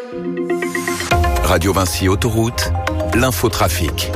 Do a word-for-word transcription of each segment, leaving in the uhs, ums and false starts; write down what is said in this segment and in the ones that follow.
Radio Vinci Autoroute, l'infotrafic.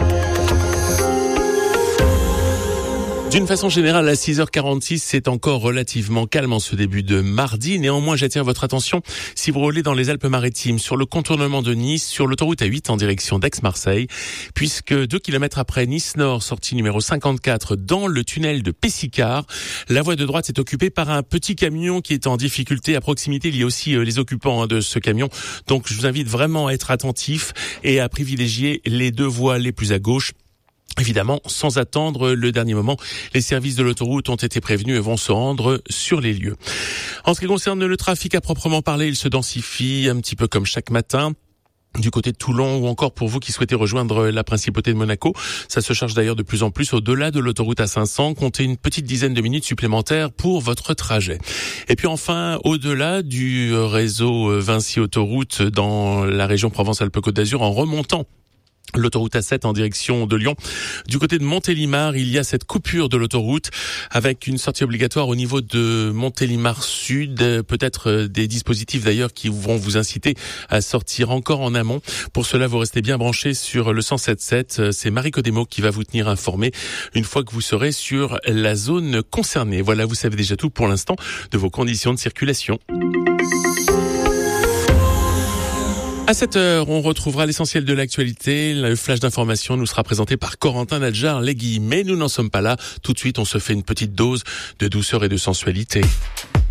D'une façon générale, à six heures quarante-six, c'est encore relativement calme en ce début de mardi. Néanmoins, j'attire votre attention si vous roulez dans les Alpes-Maritimes, sur le contournement de Nice, sur l'autoroute A huit en direction d'Aix-Marseille, puisque deux kilomètres après Nice-Nord, sortie numéro cinquante-quatre, dans le tunnel de Pessicard, la voie de droite est occupée par un petit camion qui est en difficulté. À proximité, il y a aussi les occupants de ce camion. Donc, je vous invite vraiment à être attentif et à privilégier les deux voies les plus à gauche. Évidemment, sans attendre le dernier moment, les services de l'autoroute ont été prévenus et vont se rendre sur les lieux. En ce qui concerne le trafic à proprement parler, il se densifie un petit peu comme chaque matin. Du côté de Toulon ou encore pour vous qui souhaitez rejoindre la principauté de Monaco. Ça se charge d'ailleurs de plus en plus au-delà de l'autoroute A cinq cents. Comptez une petite dizaine de minutes supplémentaires pour votre trajet. Et puis enfin, au-delà du réseau Vinci Autoroute dans la région Provence-Alpes-Côte d'Azur, en remontant l'autoroute A sept en direction de Lyon. Du côté de Montélimar, il y a cette coupure de l'autoroute avec une sortie obligatoire au niveau de Montélimar Sud. Peut-être des dispositifs d'ailleurs qui vont vous inciter à sortir encore en amont. Pour cela, vous restez bien branchés sur le cent sept sept. C'est Marie Codemo qui va vous tenir informé une fois que vous serez sur la zone concernée. Voilà, vous savez déjà tout pour l'instant de vos conditions de circulation. À cette heure, on retrouvera l'essentiel de l'actualité. Le flash d'information nous sera présenté par Corentin Nadjar-Legui. Mais nous n'en sommes pas là. Tout de suite, on se fait une petite dose de douceur et de sensualité.